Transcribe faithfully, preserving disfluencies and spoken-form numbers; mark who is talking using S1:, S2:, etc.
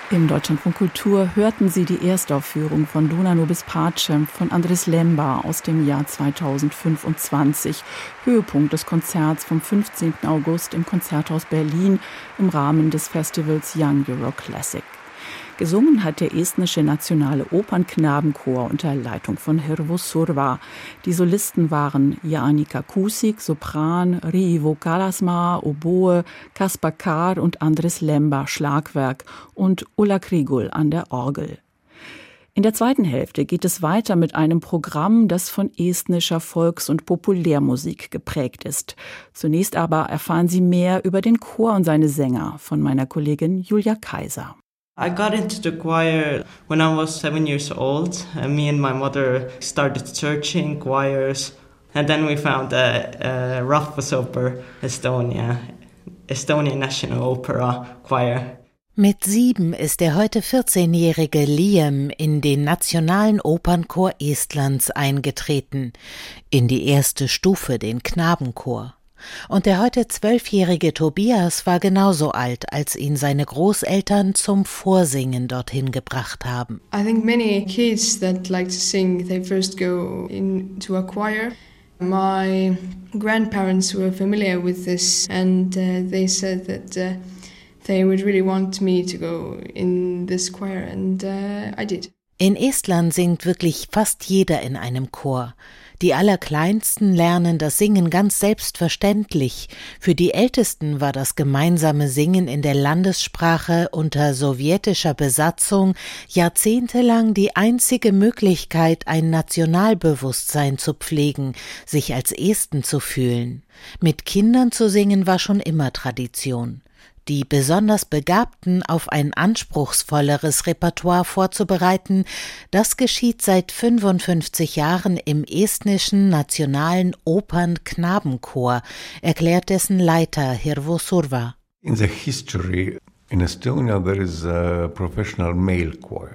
S1: Im Deutschlandfunk Kultur hörten Sie die Erstaufführung von Dona nobis pacem von Andris Lemba aus dem Jahr zweitausendfünfundzwanzig, Höhepunkt des Konzerts vom fünfzehnten August im Konzerthaus Berlin im Rahmen des Festivals Young Euro Classic. Gesungen hat der estnische Nationale Opernknabenchor unter Leitung von Hirvo Surva. Die Solisten waren Jaanika Kuusik, Sopran, Riivo Kalasmaa, Oboe, Kaspar Kahr und Andris Lemba, Schlagwerk und Ulla Krigul an der Orgel. In der zweiten Hälfte geht es weiter mit einem Programm, das von estnischer Volks- und Populärmusik geprägt ist. Zunächst aber erfahren Sie mehr über den Chor und seine Sänger von meiner Kollegin Julia Kaiser.
S2: I got into the choir when I was seven years old. And me and my mother started searching choirs. And then we found a, a Rahvusoper Estonia, Estonian National Opera Choir.
S3: Mit sieben ist der heute vierzehnjährige Liam in den Nationalen Opernchor Estlands eingetreten, in die erste Stufe, den Knabenchor. Und der heute zwölfjährige Tobias war genauso alt, als ihn seine Großeltern zum Vorsingen dorthin gebracht haben.
S4: I think many kids that like to sing, they first go into a choir. My grandparents were familiar with this and uh, they said that uh, they would really want me to go in this choir and uh, I did.
S3: In Estland singt wirklich fast jeder in einem Chor. Die Allerkleinsten lernen das Singen ganz selbstverständlich. Für die Ältesten war das gemeinsame Singen in der Landessprache unter sowjetischer Besatzung jahrzehntelang die einzige Möglichkeit, ein Nationalbewusstsein zu pflegen, sich als Esten zu fühlen. Mit Kindern zu singen war schon immer Tradition. Die besonders Begabten auf ein anspruchsvolleres Repertoire vorzubereiten, das geschieht seit fünfundfünfzig Jahren im estnischen Nationalen Opernknabenchor, erklärt dessen Leiter Hirvo Surva.
S5: In the history in Estonia there is a professional male choir.